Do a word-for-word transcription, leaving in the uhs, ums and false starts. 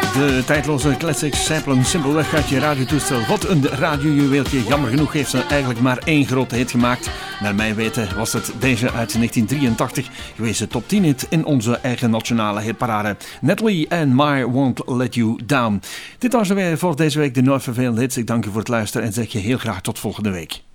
De tijdloze classics samplen simpelweg uit je radiotoestel. Wat een radiojuweeltje. Jammer genoeg heeft ze eigenlijk maar één grote hit gemaakt. Naar mijn weten was het deze uit negentien drieëntachtig. Geweest de top tien hit in onze eigen nationale hitparade. Natalie and My Won't Let You Down. Dit was er weer voor deze week de Nooit Vervelende Hits. Ik dank je voor het luisteren en zeg je heel graag tot volgende week.